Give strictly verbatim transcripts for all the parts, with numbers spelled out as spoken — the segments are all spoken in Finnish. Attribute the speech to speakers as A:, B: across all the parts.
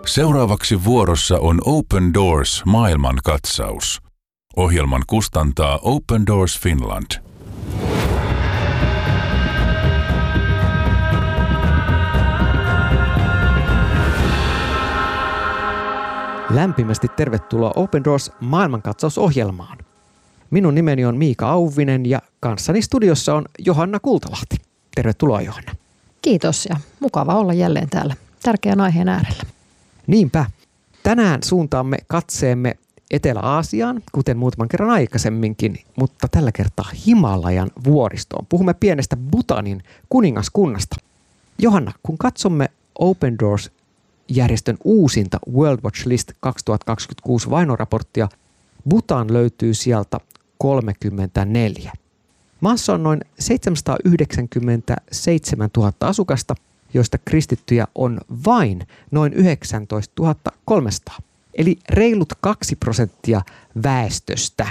A: Seuraavaksi vuorossa on Open Doors maailmankatsaus. Ohjelman kustantaa Open Doors Finland.
B: Lämpimästi tervetuloa Open Doors maailmankatsausohjelmaan. Minun nimeni on Miika Auvinen ja kanssani studiossa on Johanna Kultalahti. Tervetuloa, Johanna.
C: Kiitos ja mukava olla jälleen täällä tärkeän aiheen äärellä.
B: Niinpä. Tänään suuntaamme katseemme Etelä-Aasiaan, kuten muutaman kerran aikaisemminkin, mutta tällä kertaa Himalajan vuoristoon. Puhumme pienestä Bhutanin kuningaskunnasta. Johanna, kun katsomme Open Doors-järjestön uusinta World Watch List kaksituhattakaksikymmentäkuusi vainoraporttia, Bhutan löytyy sieltä kolmekymmentäneljä. Maassa on noin seitsemänsataayhdeksänkymmentäseitsemäntuhatta asukasta, joista kristittyjä on vain noin yhdeksäntoistatuhatta kolmesataa, eli reilut kaksi prosenttia väestöstä.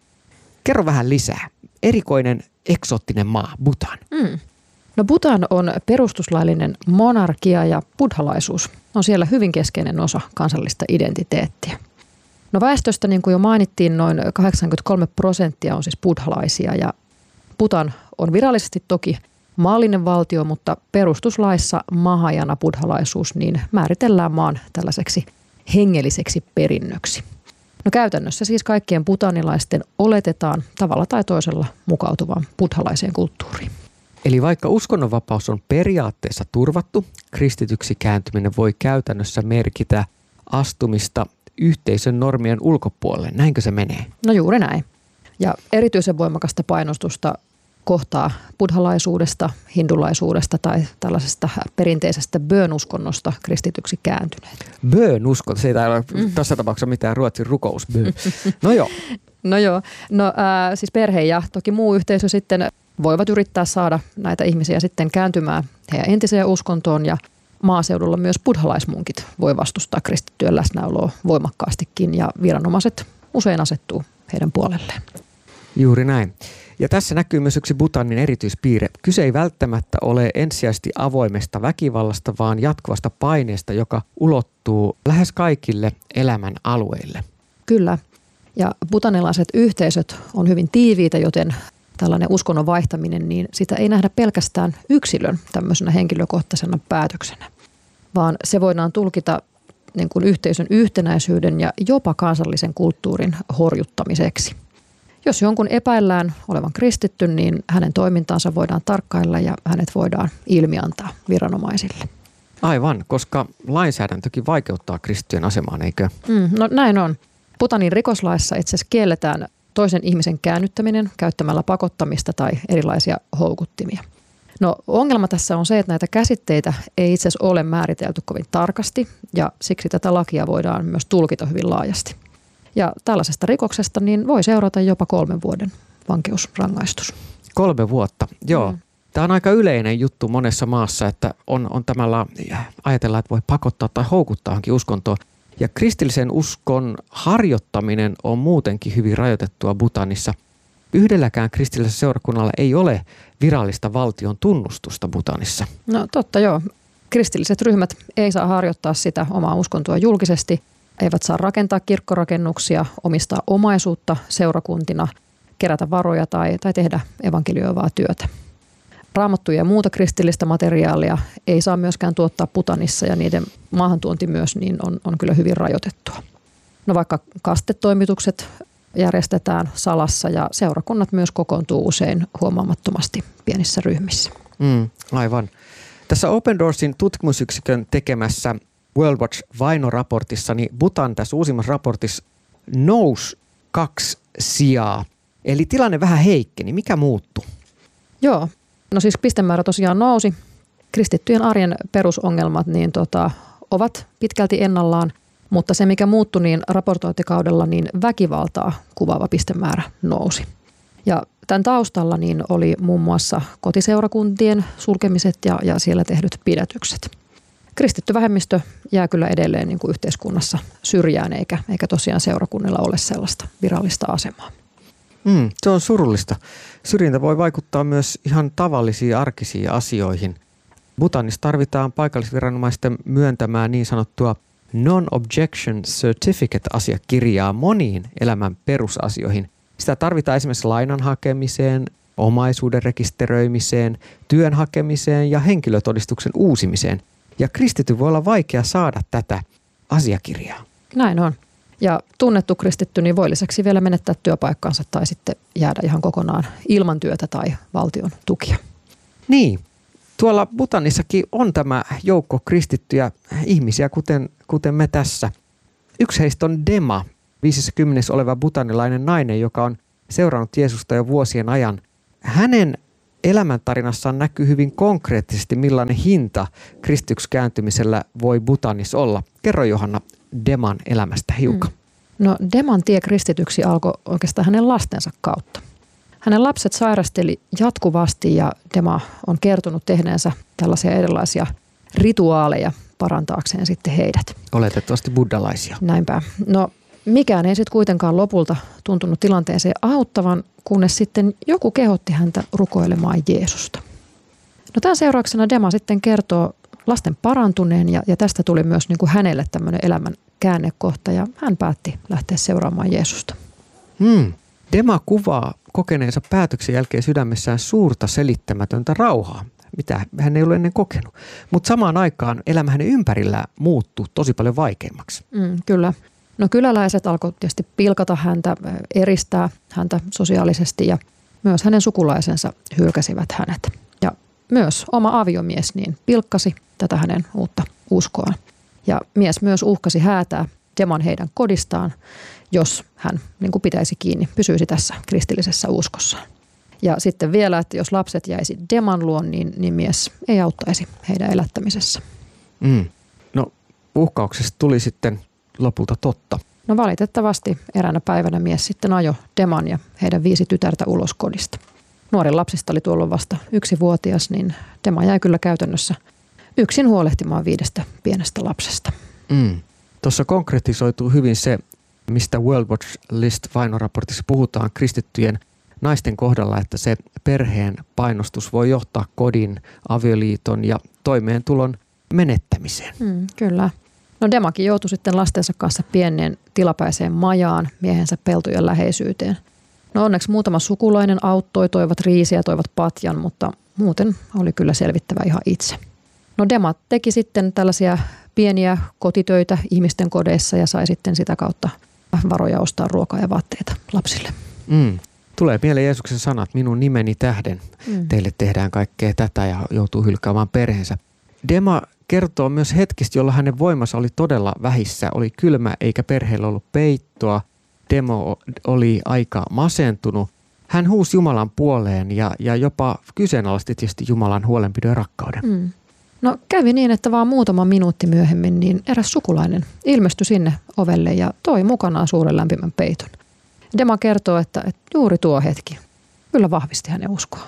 B: Kerro vähän lisää. Erikoinen, eksoottinen maa, Bhutan.
C: Mm. No Bhutan on perustuslaillinen monarkia ja buddhalaisuus on siellä hyvin keskeinen osa kansallista identiteettiä. No väestöstä, niin kuin jo mainittiin, noin kahdeksankymmentäkolme prosenttia on siis buddhalaisia ja Bhutan on virallisesti toki maallinen valtio, mutta perustuslaissa mahajana buddhalaisuus niin määritellään maan tällaiseksi hengelliseksi perinnöksi. No käytännössä siis kaikkien bhutanilaisten oletetaan tavalla tai toisella mukautuvan buddhalaiseen kulttuuriin.
B: Eli vaikka uskonnonvapaus on periaatteessa turvattu, kristityksi kääntyminen voi käytännössä merkitä astumista yhteisön normien ulkopuolelle. Näinkö se menee?
C: No juuri näin. Ja erityisen voimakasta painostusta kohtaa buddhalaisuudesta, hindulaisuudesta tai tällaisesta perinteisestä bön-uskonnosta kristityksi kääntyneet.
B: Bön-usko, se ei ole mm. tässä tapauksessa mitään ruotsin rukous. Bön. No joo.
C: No joo, no ää, siis perhe ja toki muu yhteisö sitten voivat yrittää saada näitä ihmisiä sitten kääntymään heidän entiseen uskontoon ja maaseudulla myös buddhalaismunkit voi vastustaa kristittyjen läsnäoloa voimakkaastikin ja viranomaiset usein asettuu heidän puolelleen.
B: Juuri näin. Ja tässä näkyy myös yksi Bhutanin erityispiirre. Kyse ei välttämättä ole ensisijaisesti avoimesta väkivallasta, vaan jatkuvasta paineesta, joka ulottuu lähes kaikille elämän alueille.
C: Kyllä. Ja bhutanilaiset yhteisöt on hyvin tiiviitä, joten tällainen uskonnon vaihtaminen, niin sitä ei nähdä pelkästään yksilön tämmöisenä henkilökohtaisena päätöksenä, vaan se voidaan tulkita niin kuin yhteisön yhtenäisyyden ja jopa kansallisen kulttuurin horjuttamiseksi. Jos jonkun epäillään olevan kristitty, niin hänen toimintaansa voidaan tarkkailla ja hänet voidaan ilmiantaa viranomaisille.
B: Aivan, koska lainsäädäntökin vaikeuttaa kristittyjen asemaan, eikö?
C: Mm, no näin on. Bhutanin rikoslaissa itse asiassa kielletään toisen ihmisen käännyttäminen käyttämällä pakottamista tai erilaisia houkuttimia. No ongelma tässä on se, että näitä käsitteitä ei itse asiassa ole määritelty kovin tarkasti ja siksi tätä lakia voidaan myös tulkita hyvin laajasti. Ja tällaisesta rikoksesta niin voi seurata jopa kolmen vuoden vankeusrangaistus.
B: Kolme vuotta, joo. Mm. Tämä on aika yleinen juttu monessa maassa, että on, on tämällä, ajatellaan, että voi pakottaa tai houkuttaa johonkin uskontoon. Ja kristillisen uskon harjoittaminen on muutenkin hyvin rajoitettua Bhutanissa. Yhdelläkään kristillisellä seurakunnalla ei ole virallista valtion tunnustusta Bhutanissa.
C: No totta joo. Kristilliset ryhmät ei saa harjoittaa sitä omaa uskontoa julkisesti, eivät saa rakentaa kirkkorakennuksia, omistaa omaisuutta seurakuntina, kerätä varoja tai, tai tehdä evankelioivaa työtä. Raamattuja ja muuta kristillistä materiaalia ei saa myöskään tuottaa Bhutanissa ja niiden maahantuonti myös niin on, on kyllä hyvin rajoitettua. No vaikka kastetoimitukset järjestetään salassa ja seurakunnat myös kokoontuu usein huomaamattomasti pienissä ryhmissä.
B: Mm, aivan. Tässä Open Doorsin tutkimusyksikön tekemässä World Watch-vainoraportissa, niin Bhutan tässä uusimmassa raportissa nousi kaksi sijaa. Eli tilanne vähän heikkeni. Mikä muuttui?
C: Joo. No siis pistemäärä tosiaan nousi. Kristittyjen arjen perusongelmat niin tota, ovat pitkälti ennallaan, mutta se mikä muuttui niin raportointikaudella, niin väkivaltaa kuvaava pistemäärä nousi. Ja tämän taustalla niin oli muun muassa kotiseurakuntien sulkemiset ja, ja siellä tehdyt pidätykset. Kristitty vähemmistö jää kyllä edelleen niin kuin yhteiskunnassa syrjään, eikä, eikä tosiaan seurakunnilla ole sellaista virallista asemaa.
B: Mm, se on surullista. Syrjintä voi vaikuttaa myös ihan tavallisiin arkisiin asioihin. Bhutanissa tarvitaan paikallisviranomaisten myöntämää niin sanottua Non-Objection Certificate-asiakirjaa moniin elämän perusasioihin. Sitä tarvitaan esimerkiksi lainan hakemiseen, omaisuuden rekisteröimiseen, työn hakemiseen ja henkilötodistuksen uusimiseen. Ja kristitty voi olla vaikea saada tätä asiakirjaa.
C: Näin on. Ja tunnettu kristitty niin voi lisäksi vielä menettää työpaikkansa tai sitten jäädä ihan kokonaan ilman työtä tai valtion tukia.
B: Niin. Tuolla Bhutanissakin on tämä joukko kristittyjä ihmisiä, kuten, kuten me tässä. Yksi heistä on Dema, viisikymmentä oleva bhutanilainen nainen, joka on seurannut Jeesusta jo vuosien ajan. Hänen elämäntärinassaan näkyy hyvin konkreettisesti, millainen hinta kristityksi kääntymisellä voi Bhutanissa olla. Kerro Johanna Deman elämästä hiukan.
C: Mm. No Deman tie kristityksi alkoi oikeastaan hänen lastensa kautta. Hänen lapset sairasteli jatkuvasti ja Dema on kertonut tehneensä tällaisia erilaisia rituaaleja parantaakseen sitten heidät.
B: Oletettavasti buddhalaisia.
C: Näinpä. No mikään ei sitten kuitenkaan lopulta tuntunut tilanteeseen auttavan, kunnes sitten joku kehotti häntä rukoilemaan Jeesusta. No tämän seurauksena Dema sitten kertoo lasten parantuneen ja, ja tästä tuli myös niin kuin hänelle tämmöinen elämän käännekohta ja hän päätti lähteä seuraamaan Jeesusta.
B: Hmm. Dema kuvaa kokeneensa päätöksen jälkeen sydämessään suurta selittämätöntä rauhaa, mitä hän ei ole ennen kokenut. Mutta samaan aikaan elämä hänen ympärillä muuttui tosi paljon vaikeammaksi.
C: Mm, kyllä. No kyläläiset alkoivat tietysti pilkata häntä, eristää häntä sosiaalisesti ja myös hänen sukulaisensa hylkäsivät hänet. Ja myös oma aviomies niin pilkkasi tätä hänen uutta uskoaan. Ja mies myös uhkasi häätää Deman heidän kodistaan, jos hän niin kuin pitäisi kiinni, pysyisi tässä kristillisessä uskossaan. Ja sitten vielä, että jos lapset jäisi Deman luon, niin, niin mies ei auttaisi heidän elättämisessä.
B: Mm. No uhkauksesta tuli sitten lopulta totta.
C: No valitettavasti eräänä päivänä mies sitten ajoi Deman ja heidän viisi tytärtä ulos kodista. Nuorin lapsista oli tuolloin vasta yksivuotias, niin Dema jäi kyllä käytännössä yksin huolehtimaan viidestä pienestä lapsesta.
B: Mm. Tuossa konkretisoituu hyvin se, mistä World Watch List-vainoraportissa puhutaan kristittyjen naisten kohdalla, että se perheen painostus voi johtaa kodin, avioliiton ja toimeentulon menettämiseen.
C: Mm, kyllä. No Demakin joutui sitten lastensa kanssa pieneen tilapäiseen majaan miehensä peltojen läheisyyteen. No onneksi muutama sukulainen auttoi, toivat riisiä, toivat patjan, mutta muuten oli kyllä selvittävä ihan itse. No Dema teki sitten tällaisia pieniä kotitöitä ihmisten kodeissa ja sai sitten sitä kautta varoja ostaa ruokaa ja vaatteita lapsille.
B: Mm. Tulee mieleen Jeesuksen sanat, minun nimeni tähden mm. teille tehdään kaikkea tätä ja joutuu hylkäämään perheensä. Dema kertoo myös hetkistä, jolla hänen voimansa oli todella vähissä. Oli kylmä eikä perheellä ollut peittoa. Demo oli aika masentunut. Hän huusi Jumalan puoleen ja, ja jopa kyseenalaisti tietysti Jumalan huolenpidon ja rakkauden.
C: Mm. No kävi niin, että vaan muutama minuutti myöhemmin niin eräs sukulainen ilmestyi sinne ovelle ja toi mukanaan suuren lämpimän peiton. Dema kertoo, että, että juuri tuo hetki kyllä vahvisti hänen uskoa.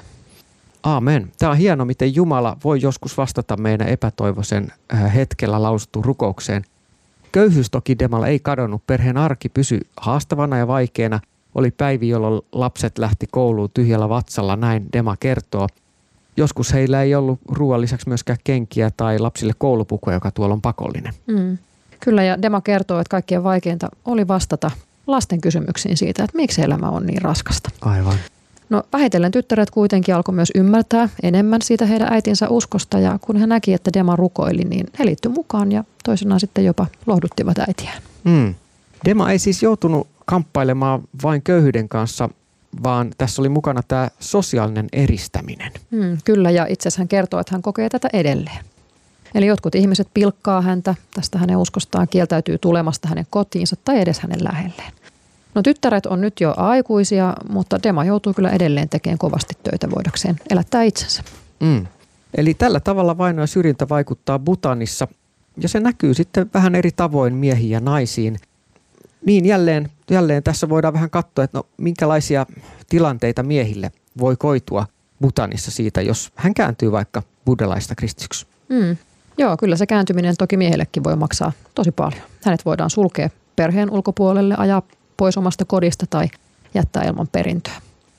B: Aamen. Tämä on hieno, miten Jumala voi joskus vastata meidän epätoivoisen hetkellä lausuttuun rukoukseen. Köyhyys toki Demalla ei kadonnut. Perheen arki pysyi haastavana ja vaikeana. Oli päivi, jolloin lapset lähti kouluun tyhjällä vatsalla, näin Dema kertoo. Joskus heillä ei ollut ruoan lisäksi myöskään kenkiä tai lapsille koulupukuja, joka tuolla on pakollinen.
C: Mm. Kyllä, ja Dema kertoo, että kaikkien vaikeinta oli vastata lasten kysymyksiin siitä, että miksi elämä on niin raskasta.
B: Aivan.
C: No vähitellen tyttäret kuitenkin alkoi myös ymmärtää enemmän siitä heidän äitinsä uskosta ja kun hän näki, että Dema rukoili, niin he liittyi mukaan ja toisenaan sitten jopa lohduttivat äitiään.
B: Mm. Dema ei siis joutunut kamppailemaan vain köyhyyden kanssa, vaan tässä oli mukana tämä sosiaalinen eristäminen.
C: Mm, kyllä, ja itse asiassa hän kertoo, että hän kokee tätä edelleen. Eli jotkut ihmiset pilkkaa häntä tästä hänen uskostaan, kieltäytyy tulemasta hänen kotiinsa tai edes hänen lähelleen. No tyttäret on nyt jo aikuisia, mutta Dema joutuu kyllä edelleen tekemään kovasti töitä voidakseen elättää itsensä.
B: Mm. Eli tällä tavalla vaino ja syrjintä vaikuttaa Bhutanissa ja se näkyy sitten vähän eri tavoin miehiin ja naisiin. Niin jälleen, jälleen tässä voidaan vähän katsoa, että no, minkälaisia tilanteita miehille voi koitua Bhutanissa siitä, jos hän kääntyy vaikka buddhalaista kristityksi.
C: Mm. Joo, kyllä se kääntyminen toki miehellekin voi maksaa tosi paljon. Hänet voidaan sulkea perheen ulkopuolelle, ajaa pois omasta kodista tai jättää ilman perintöä.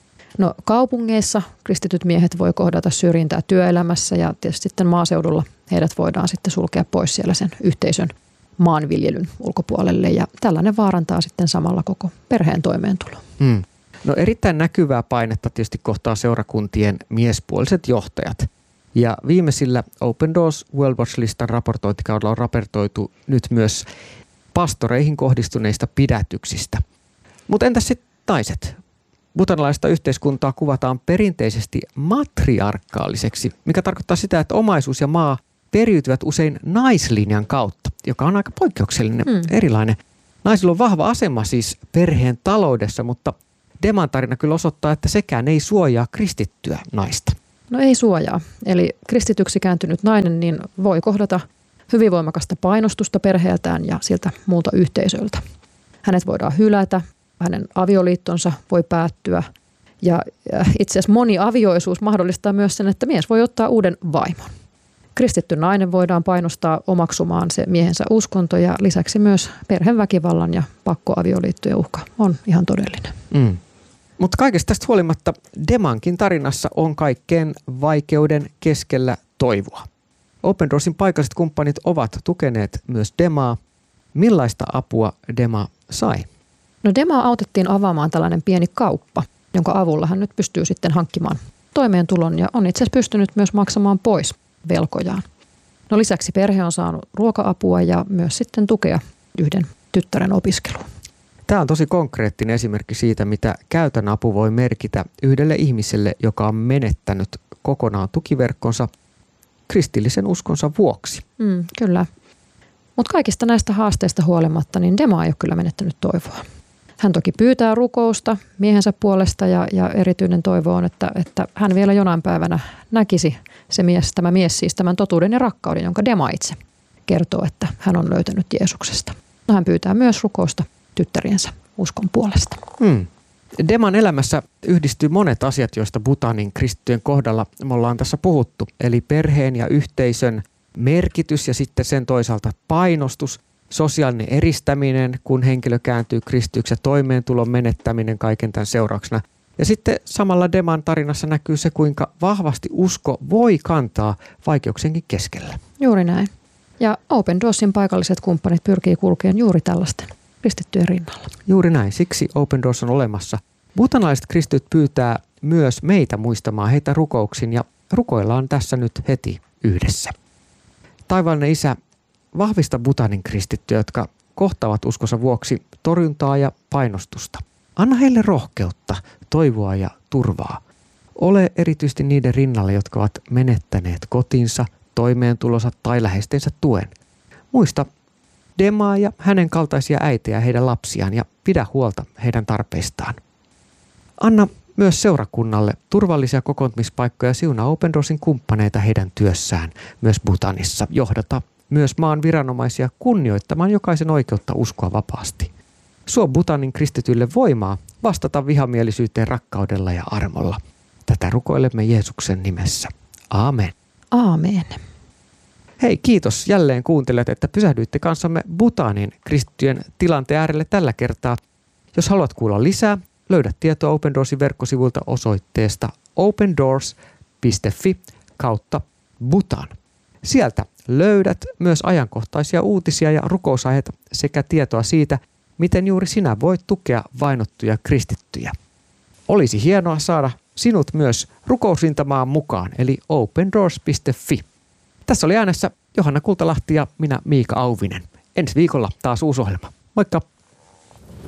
C: No kaupungeissa kristityt miehet voi kohdata syrjintää työelämässä ja tietysti sitten maaseudulla heidät voidaan sitten sulkea pois siellä sen yhteisön maanviljelyn ulkopuolelle ja tällainen vaarantaa sitten samalla koko perheen toimeentulon.
B: Mm. No erittäin näkyvää painetta tietysti kohtaa seurakuntien miespuoliset johtajat. Ja viimeisillä Open Doors World Watch-listan raportointikaudella on raportoitu nyt myös pastoreihin kohdistuneista pidätyksistä. Mutta entäs sitten naiset? Bhutanilaista yhteiskuntaa kuvataan perinteisesti matriarkaaliseksi, mikä tarkoittaa sitä, että omaisuus ja maa periytyvät usein naislinjan kautta, joka on aika poikkeuksellinen, mm. erilainen. Naisilla on vahva asema siis perheen taloudessa, mutta Deman tarina kyllä osoittaa, että sekään ei suojaa kristittyä naista.
C: No ei suojaa. Eli kristityksi kääntynyt nainen niin voi kohdata hyvin voimakasta painostusta perheeltään ja siltä muulta yhteisöltä. Hänet voidaan hylätä, hänen avioliittonsa voi päättyä ja itse asiassa moniavioisuus mahdollistaa myös sen, että mies voi ottaa uuden vaimon. Kristitty nainen voidaan painostaa omaksumaan se miehensä uskonto ja lisäksi myös perheväkivallan ja pakkoavioliittojen uhka on ihan todellinen.
B: Mm. Mutta kaikesta tästä huolimatta Demankin tarinassa on kaikkeen vaikeuden keskellä toivoa. Open Doorsin paikalliset kumppanit ovat tukeneet myös Demaa. Millaista apua Dema sai?
C: No Demaa autettiin avaamaan tällainen pieni kauppa, jonka avulla hän nyt pystyy sitten hankkimaan toimeentulon ja on itse asiassa pystynyt myös maksamaan pois velkojaan. No lisäksi perhe on saanut ruoka-apua ja myös sitten tukea yhden tyttären opiskeluun.
B: Tämä on tosi konkreettinen esimerkki siitä, mitä käytännön apu voi merkitä yhdelle ihmiselle, joka on menettänyt kokonaan tukiverkkonsa kristillisen uskonsa vuoksi.
C: Mm, kyllä. Mutta kaikista näistä haasteista huolimatta, niin Dema ei ole kyllä menettänyt toivoa. Hän toki pyytää rukousta miehensä puolesta ja, ja erityinen toivo on, että, että hän vielä jonain päivänä näkisi se mies, tämä mies siis tämän totuuden ja rakkauden, jonka Dema itse kertoo, että hän on löytänyt Jeesuksesta. No, hän pyytää myös rukousta tyttäriensä uskon puolesta.
B: Hmm. Deman elämässä yhdistyy monet asiat, joista Bhutanin kristittyjen kohdalla me ollaan tässä puhuttu. Eli perheen ja yhteisön merkitys ja sitten sen toisaalta painostus, sosiaalinen eristäminen, kun henkilö kääntyy kristityksi ja toimeentulon menettäminen kaiken tämän seurauksena. Ja sitten samalla Deman tarinassa näkyy se, kuinka vahvasti usko voi kantaa vaikeuksienkin keskellä.
C: Juuri näin. Ja Open Doorsin paikalliset kumppanit pyrkii kulkeen juuri tällaisten kristittyjen rinnalla.
B: Juuri näin. Siksi Open Doors on olemassa. Bhutanilaiset kristityt pyytää myös meitä muistamaan heitä rukouksin ja rukoillaan tässä nyt heti yhdessä. Taivaallinen Isä, vahvista Bhutanin kristittyjä, jotka kohtaavat uskonsa vuoksi torjuntaa ja painostusta. Anna heille rohkeutta, toivoa ja turvaa. Ole erityisesti niiden rinnalla, jotka ovat menettäneet kotinsa, toimeentulonsa tai läheistensä tuen. Muista Demaa ja hänen kaltaisia äitejä ja heidän lapsiaan ja pidä huolta heidän tarpeistaan. Anna myös seurakunnalle turvallisia kokoontumispaikkoja, siunaa Open Doorsin kumppaneita heidän työssään myös Bhutanissa. Johdata myös maan viranomaisia kunnioittamaan jokaisen oikeutta uskoa vapaasti. Suo Bhutanin kristityille voimaa vastata vihamielisyyteen rakkaudella ja armolla. Tätä rukoilemme Jeesuksen nimessä. Aamen.
C: Aamen.
B: Hei, kiitos jälleen kuuntelijat, että pysähdyitte kanssamme Bhutanin kristittyjen tilanteen äärelle tällä kertaa. Jos haluat kuulla lisää, löydät tietoa Open Doorsin verkkosivuilta osoitteesta opendoors piste fi kautta Bhutan. Sieltä löydät myös ajankohtaisia uutisia ja rukousaiheita sekä tietoa siitä, miten juuri sinä voit tukea vainottuja kristittyjä. Olisi hienoa saada sinut myös rukousrintamaan mukaan, eli opendoors piste fi. Tässä oli äänessä Johanna Kultalahti ja minä Miika Auvinen. Ensi viikolla taas uusi ohjelma. Moikka!